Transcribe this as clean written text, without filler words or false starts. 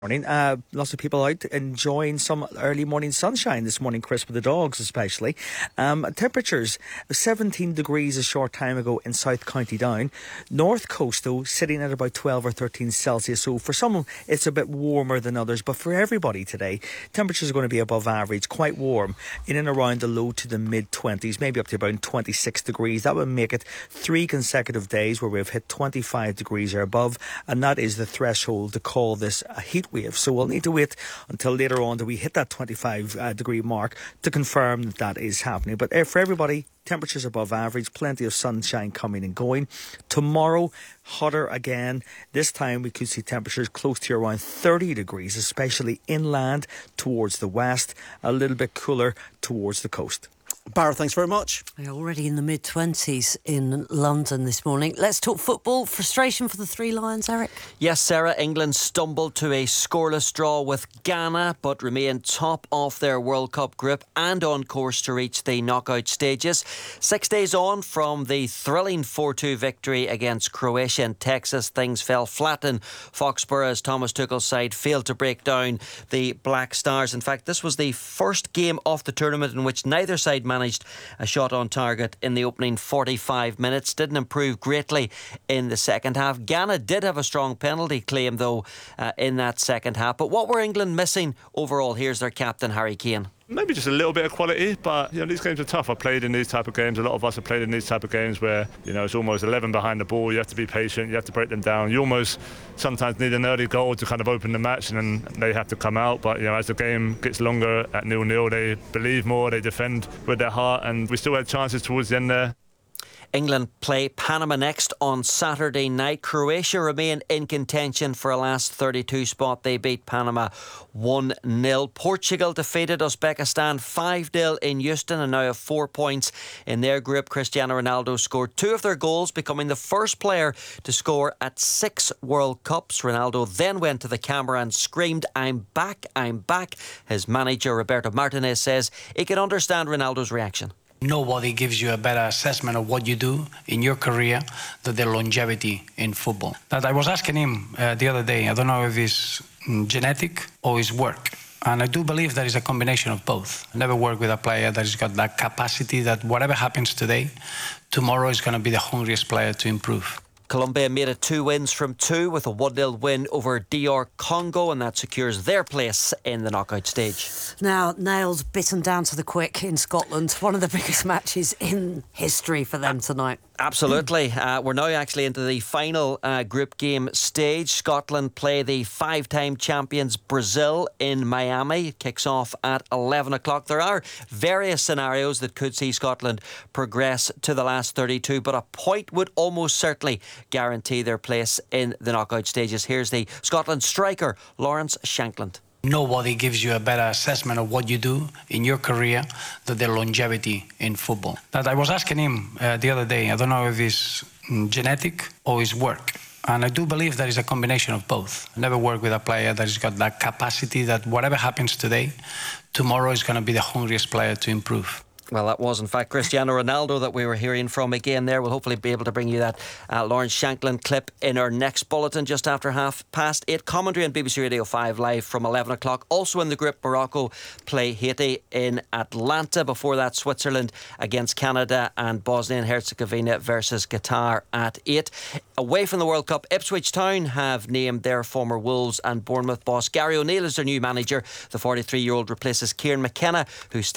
Morning. Lots of people out enjoying some early morning sunshine this morning, Chris, with the dogs especially. Temperatures 17 degrees a short time ago in South County Down. North Coast, though, sitting at about 12 or 13 Celsius. So for some, it's a bit warmer than others. But for everybody today, temperatures are going to be above average, quite warm, in and around the low to the mid-20s, maybe up to about 26 degrees. That would make it 3 consecutive days where we've hit 25 degrees or above. And that is the threshold to call this a heat wave. So we'll need to wait until later on that we hit that 25 degree mark to confirm that that is happening. But for everybody, temperatures above average, plenty of sunshine coming and going. Tomorrow, hotter again. This time we could see temperatures close to around 30 degrees, especially inland towards the west, a little bit cooler towards the coast. Barra, thanks very much. We're already in the mid-20s in London this morning. Let's talk football. Frustration for the Three Lions, Eric? Yes, Sarah. England stumbled to a scoreless draw with Ghana, but remained top of their World Cup group and on course to reach the knockout stages. 6 days on from the thrilling 4-2 victory against Croatia in Texas, things fell flat in Foxborough as Thomas Tuchel's side failed to break down the Black Stars. In fact, this was the first game of the tournament in which neither side managed a shot on target in the opening 45 minutes. Didn't improve greatly in the second half. Ghana did have a strong penalty claim though in that second half. But what were England missing overall? Here's their captain, Harry Kane. Maybe just a little bit of quality, but these games are tough. I've played in these type of games. A lot of us have played in these type of games where it's almost 11 behind the ball. You have to be patient. You have to break them down. You almost sometimes need an early goal to kind of open the match, and then they have to come out. But as the game gets longer at 0-0, they believe more. They defend with their heart, and we still had chances towards the end there. England play Panama next on Saturday night. Croatia remain in contention for a last 32 spot. They beat Panama 1-0. Portugal defeated Uzbekistan 5-0 in Houston and now have 4 points in their group. Cristiano Ronaldo scored 2 of their goals, becoming the first player to score at 6 World Cups. Ronaldo then went to the camera and screamed, "I'm back, I'm back." His manager Roberto Martinez says he can understand Ronaldo's reaction. Nobody gives you a better assessment of what you do in your career than the longevity in football. That I was asking him the other day, I don't know if it's genetic or it's work. And I do believe there is a combination of both. I never worked with a player that has got that capacity that whatever happens today, tomorrow is going to be the hungriest player to improve. Colombia made it 2 wins from 2 with a 1-0 win over DR Congo, and that secures their place in the knockout stage. Now, nails bitten down to the quick in Scotland. One of the biggest matches in history for them tonight. Absolutely. We're now actually into the final group game stage. Scotland play the 5-time champions Brazil in Miami. It kicks off at 11 o'clock. There are various scenarios that could see Scotland progress to the last 32, but a point would almost certainly guarantee their place in the knockout stages. Here's the Scotland striker, Lawrence Shankland. Nobody gives you a better assessment of what you do in your career than the longevity in football. That I was asking him the other day, I don't know if it's genetic or it's work. And I do believe there is a combination of both. I never worked with a player that has got that capacity that whatever happens today, tomorrow is going to be the hungriest player to improve. Well, that was in fact Cristiano Ronaldo that we were hearing from again there. We'll hopefully be able to bring you that Lawrence Shankland clip in our next bulletin just after 8:30. Commentary on BBC Radio 5 live from 11 o'clock. Also in the group, Morocco play Haiti in Atlanta. Before that, Switzerland against Canada and Bosnia and Herzegovina versus Qatar at 8. Away from the World Cup, Ipswich Town have named their former Wolves and Bournemouth boss. Gary O'Neill is their new manager. The 43-year-old replaces Kieran McKenna, who